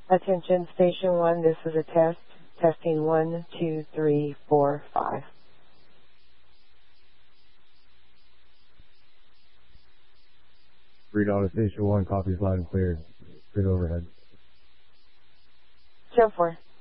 Attention Station 1, this is a test. Testing 1, 2, 3, 4, 5. Read on to Station 1, copies loud and clear. Good overhead. Show 4.